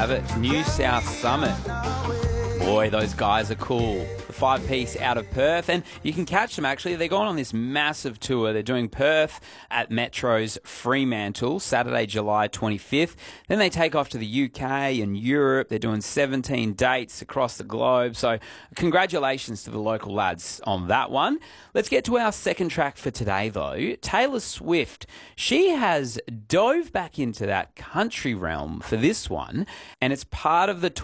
have it. New South Summit. Boy, those guys are cool. The five-piece out of Perth, and you can catch them, actually. They're going on this massive tour. They're doing Perth at Metro's Fremantle, Saturday, July 25th. Then they take off to the UK and Europe. They're doing 17 dates across the globe. So congratulations to the local lads on that one. Let's get to our second track for today, though. Taylor Swift. She has dove back into that country realm for this one, and it's part of the